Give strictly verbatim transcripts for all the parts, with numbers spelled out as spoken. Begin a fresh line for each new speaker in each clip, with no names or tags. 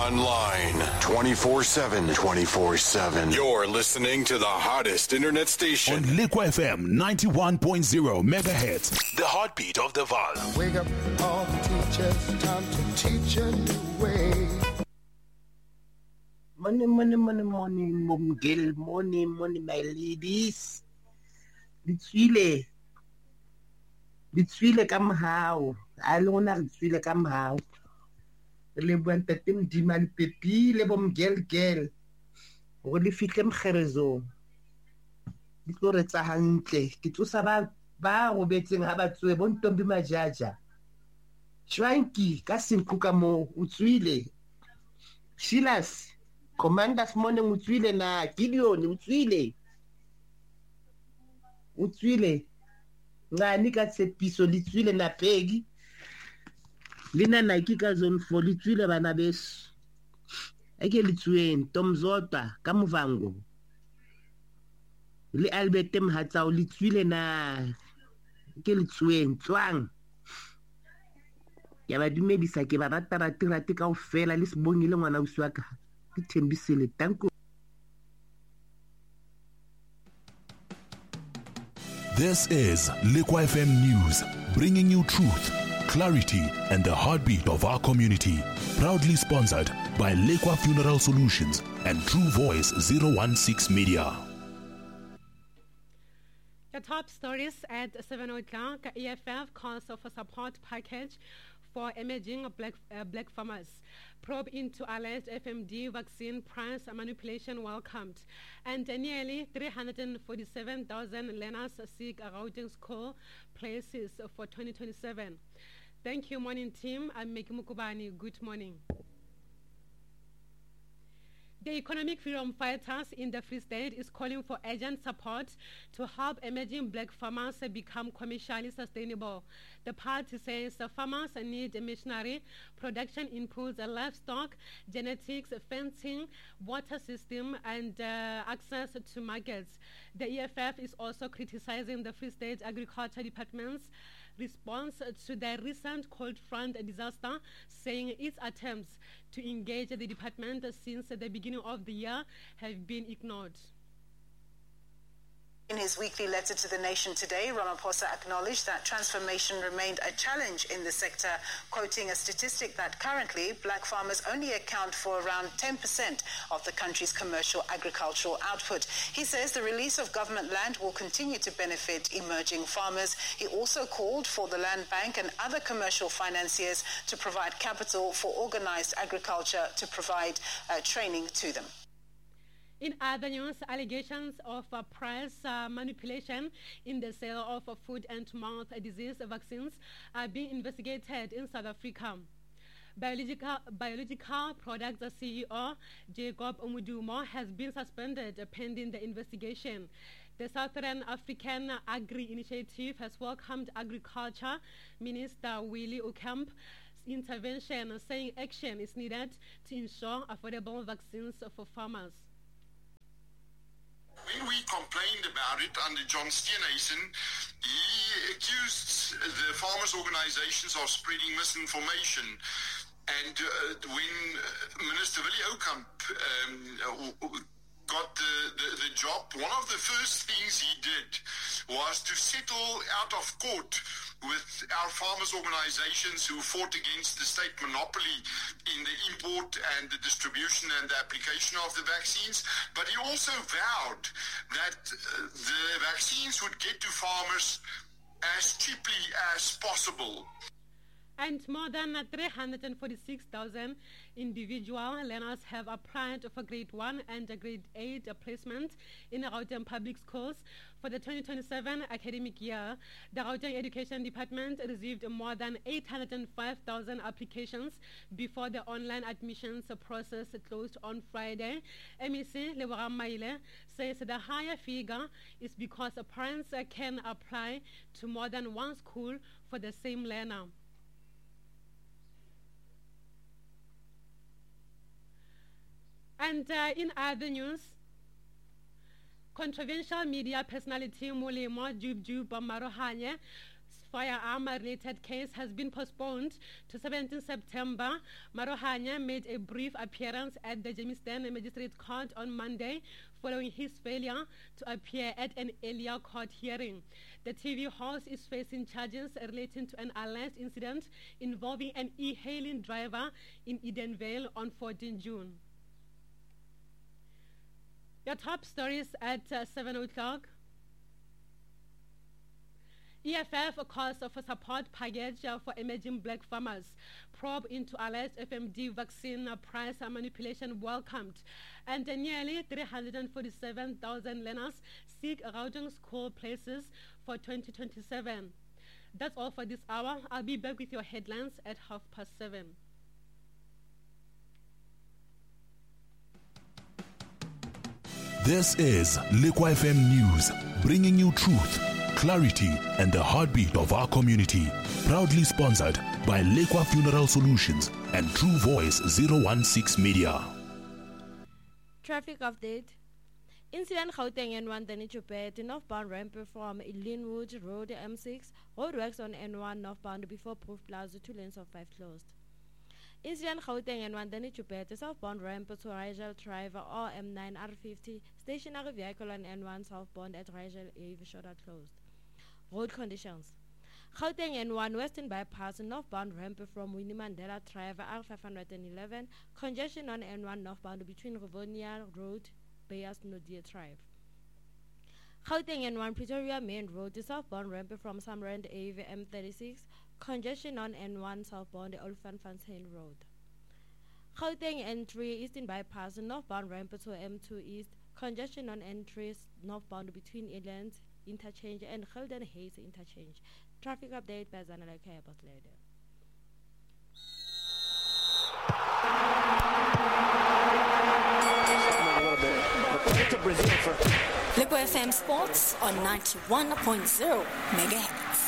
online twenty-four seven, twenty-four seven. You're listening to the hottest internet station
on Liquid F M ninety-one point zero megahertz. The heartbeat of the Vaal.
Wake up all the teachers, time to teach a new way.
Money, money, money, money, mom girl, money, money, my ladies. Litswile. Litswile ka mohau. A lona litswile ka mohau. Le buang tete Modimo le pepile bom girl girl. Go le fihle mkherezong. Di tlo re tsa hantle. Ke tsosa ba ba go betseng ha ba tswe bo Ntombi Majaja. Shwanki ka sinku ka mo utswile. Silas Commanders morning utswile na Gideon utswile. Utswile. Ngani ka tsepiso litswile na Peggy. Lina Nike ka zone four litswile bana beso. Eke litsweng Tom Zota ka Movango. Le Albert Mhatsao litswile na ke litsweng tswang. Ya ba dumedisa ke ba rata rata rata ka ofela le sebongile ngwana o swa ka. Ke Thembisile tanko.
This is Liquid F M News, bringing you truth, clarity, and the heartbeat of our community. Proudly sponsored by Liquid Funeral Solutions and True Voice zero one six Media.
The top stories at seven o'clock. E F F calls for support package for emerging black uh, black farmers. Probe into alleged F M D vaccine price manipulation welcomed. And uh, nearly three hundred forty-seven thousand learners seek a routing school places for twenty twenty-seven. Thank you, morning team. I'm Meki Mukubani. Good morning. The Economic Freedom Fighters in the Free State is calling for urgent support to help emerging black farmers become commercially sustainable. The party says farmers need machinery, production inputs, livestock, genetics, fencing, water system, and uh, access to markets. The E F F is also criticizing the Free State Agriculture Department's response to the recent cold front disaster, saying its attempts to engage the department since the beginning of the year have been ignored.
In his weekly letter to the nation today, Ramaphosa acknowledged that transformation remained a challenge in the sector, quoting a statistic that currently black farmers only account for around ten percent of the country's commercial agricultural output. He says the release of government land will continue to benefit emerging farmers. He also called for the Land Bank and other commercial financiers to provide capital for organized agriculture to provide uh, training to them.
In other news, allegations of uh, price uh, manipulation in the sale of uh, foot and mouth disease vaccines are being investigated in South Africa. Biological, Biological Products C E O Jacob Omudumo has been suspended pending the investigation. The Southern African Agri Initiative has welcomed Agriculture Minister Willie Okamp intervention, saying action is needed to ensure affordable vaccines for farmers.
When we complained about it under John Steenhuisen, he accused the farmers' organizations of spreading misinformation. And uh, when Minister Willie Okamp um, got the, the, the job, one of the first things he did was to settle out of court with our farmers' organizations who fought against the state monopoly in the import and the distribution and the application of the vaccines. But he also vowed that uh, the vaccines would get to farmers as cheaply as possible.
And more than three hundred forty-six thousand individual learners have applied for grade one and grade eight placement in Gauteng public schools for the twenty twenty-seven academic year. The Gauteng Education Department received more than eight hundred five thousand applications before the online admissions process closed on Friday. M E C Lebogang Maile says the higher figure is because parents can apply to more than one school for the same learner. And uh, in other news, controversial media personality Molemo Jub Jub Marohanye firearm-related case has been postponed to seventeenth September. Marohanya made a brief appearance at the Jamestown Magistrate Court on Monday following his failure to appear at an earlier court hearing. The T V host is facing charges relating to an alleged incident involving an e-hailing driver in Edenvale on fourteenth June. Your top stories at uh, seven o'clock. E F F calls for support package uh, for emerging black farmers. Probe into alleged F M D vaccine uh, price uh, manipulation welcomed. And uh, nearly three hundred forty-seven thousand learners seek Gauteng school places for twenty twenty-seven. That's all for this hour. I'll be back with your headlines at half past seven.
This is Liqua F M News, bringing you truth, clarity, and the heartbeat of our community. Proudly sponsored by Liqua Funeral Solutions and True Voice zero one six Media.
Traffic update. Incident Gauteng N one Danichupet, northbound ramp from Linwood Road M six, roadworks on N one northbound before Proof Plaza, two lanes of five closed. Incident Gauteng N one Danichupet, southbound ramp to Rigel Drive or M nine R fifty, stationary vehicle on N one southbound at Rigel Ave, shoulder closed. Road conditions. Gauteng N one Western Bypass, northbound ramp from Winnie Mandela Drive R five eleven, congestion on N one northbound between Rivonia Road, Bayas Nodia Drive. Gauteng N one Pretoria Main Road, southbound ramp from Samrand Ave M thirty-six, congestion on N one southbound Olfanfontein Road. Gauteng N three Eastern Bypass, northbound ramp to M two East, congestion on N three northbound between Elands Interchange and Hilden Hayes Interchange. Traffic update by Zanala Kayabot later.
Liqua F M Sports on ninety-one point zero megahertz.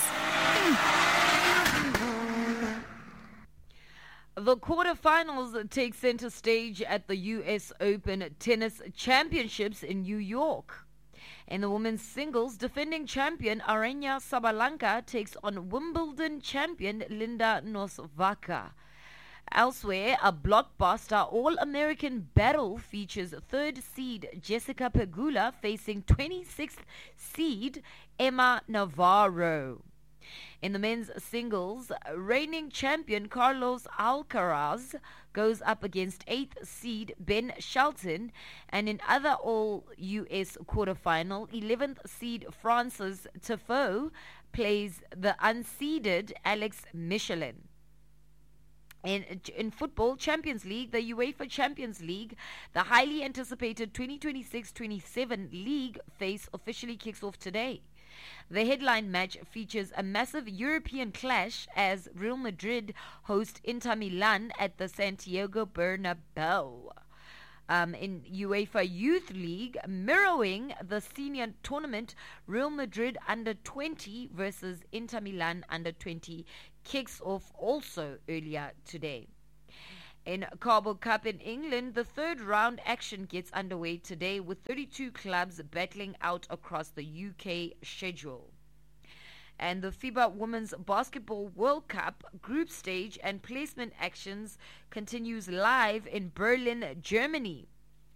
The quarterfinals take center stage at the U S Open Tennis Championships in New York. In the women's singles, defending champion Aryna Sabalenka takes on Wimbledon champion Linda Nosvaka. Elsewhere, a blockbuster All-American battle features third seed Jessica Pegula facing twenty-sixth seed Emma Navarro. In the men's singles, reigning champion Carlos Alcaraz goes up against eighth seed Ben Shelton, and in other all-U S quarterfinal, eleventh seed Francis Tiafoe plays the unseeded Alex Michelin. In, in football, Champions League, the UEFA Champions League, the highly anticipated twenty twenty-six twenty-seven league phase officially kicks off today. The headline match features a massive European clash as Real Madrid host Inter Milan at the Santiago Bernabeu. Um, in UEFA Youth League, mirroring the senior tournament, Real Madrid under twenty versus Inter Milan under twenty kicks off also earlier today. In Carbo Cup in England, the third round action gets underway today with thirty-two clubs battling out across the U K schedule. And the FIBA Women's Basketball World Cup group stage and placement actions continues live in Berlin, Germany.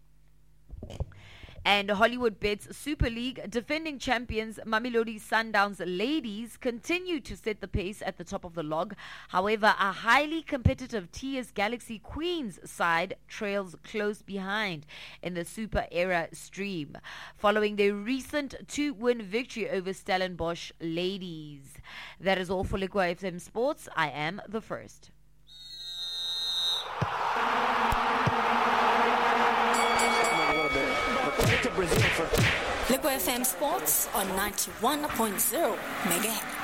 And Hollywood Bets Super League defending champions Mamelodi Sundowns ladies continue to set the pace at the top of the log. However, a highly competitive T S Galaxy Queens side trails close behind in the Super Era stream, following their recent two-win victory over Stellenbosch ladies. That is all for Liqua F M Sports. I am the first.
Liqua F M Sports on ninety-one point zero megahertz.